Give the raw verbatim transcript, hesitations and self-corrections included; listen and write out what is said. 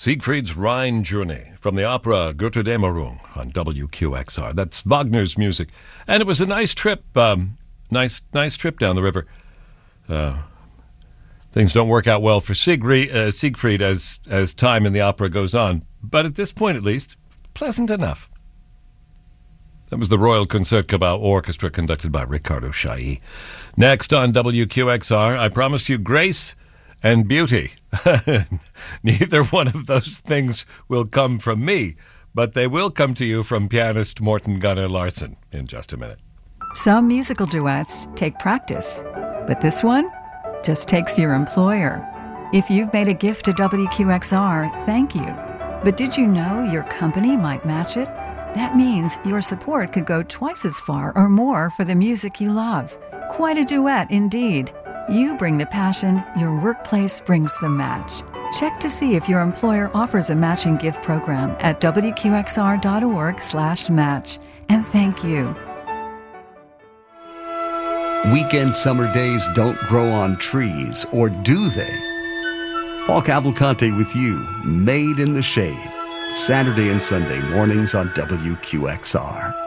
Siegfried's Rhine Journey from the opera Götterdämmerung on W Q X R. That's Wagner's music. And it was a nice trip, um, nice nice trip down the river. Uh, things don't work out well for Siegfried, uh, Siegfried as, as time in the opera goes on. But at this point, at least, pleasant enough. That was the Royal Concertgebouw Orchestra conducted by Riccardo Chailly. Next on W Q X R, I promised you grace and beauty. Neither one of those things will come from me, but they will come to you from pianist Morten Gunnar Larsen in just a minute. Some musical duets take practice, but this one just takes your employer. If you've made a gift to W Q X R, thank you. But did you know your company might match it? That means your support could go twice as far or more for the music you love. Quite a duet indeed. You bring the passion, your workplace brings the match. Check to see if your employer offers a matching gift program at W Q X R dot org slash match. And thank you. Weekend summer days don't grow on trees, or do they? Paul Cavalcante with you, Made in the Shade, Saturday and Sunday mornings on W Q X R.